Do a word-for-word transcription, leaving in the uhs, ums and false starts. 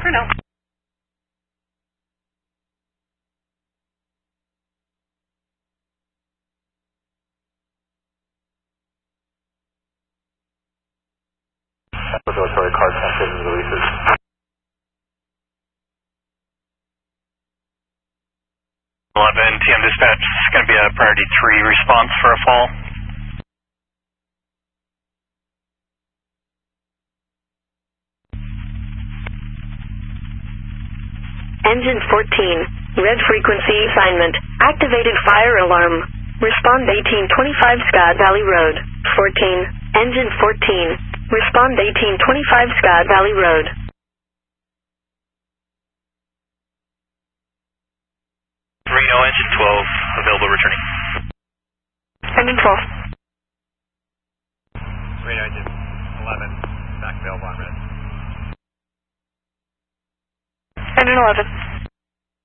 or no? Regulatory card transfers and releases. eleven T M dispatch, this is going to be a priority three response for a fall. Engine fourteen, red frequency assignment, activated fire alarm. Respond eighteen twenty-five Scott Valley Road. fourteen, engine fourteen, respond eighteen twenty-five Scott Valley Road. Reno, engine twelve, available returning. Engine twelve. Reno, engine eleven, back available on red. Engine eleven.